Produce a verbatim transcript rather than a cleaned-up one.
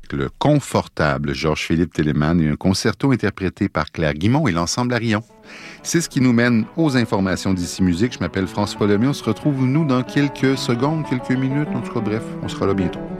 Le confortable Georges-Philippe Telemann et un concerto interprété par Claire Guimond et l'ensemble Arion. C'est ce qui nous mène aux informations d'Ici Musique. Je m'appelle François Lemay. On se retrouve, nous, dans quelques secondes, quelques minutes. En tout cas, bref, on sera là bientôt.